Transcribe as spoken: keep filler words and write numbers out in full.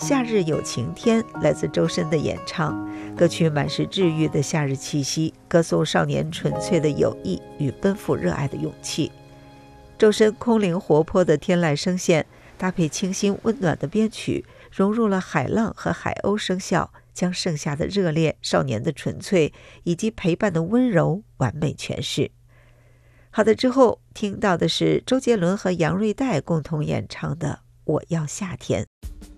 夏日有晴天来自周深的演唱，歌曲满是治愈的夏日气息，歌颂少年纯粹的友谊与奔赴热爱的勇气。周深空灵活泼的天籁声线，搭配清新温暖的编曲，融入了海浪和海鸥声效，将盛夏的热烈、少年的纯粹以及陪伴的温柔完美诠释。好的，之后听到的是周杰伦和杨瑞代共同演唱的《我要夏天》。